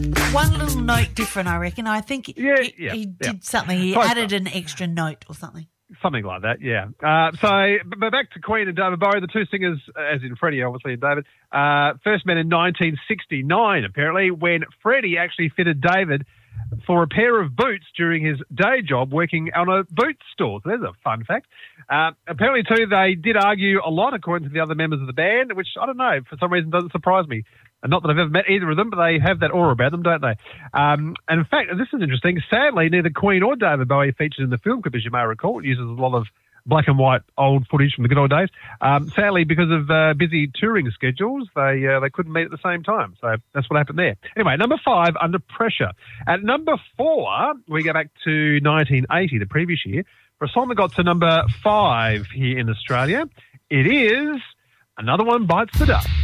One little note different, I reckon. I think he did something. He added an extra note or something. Something like that, yeah. But back to Queen and David Bowie, the two singers, as in Freddie, obviously, and David, first met in 1969, apparently, when Freddie actually fitted David for a pair of boots during his day job working on a boot store. So there's a fun fact. Apparently, too, they did argue a lot, according to the other members of the band, which, I don't know, for some reason doesn't surprise me. And not that I've ever met either of them, but they have that aura about them, don't they? And in fact, this is interesting. Sadly, neither Queen or David Bowie featured in the film clip, as you may recall. It uses a lot of black and white old footage from the good old days. Sadly, because of busy touring schedules, they couldn't meet at the same time. So that's what happened there. Anyway, number 5, Under Pressure. At number 4, we go back to 1980, the previous year, for a song that got to number 5 here in Australia. It is Another One Bites the Dust.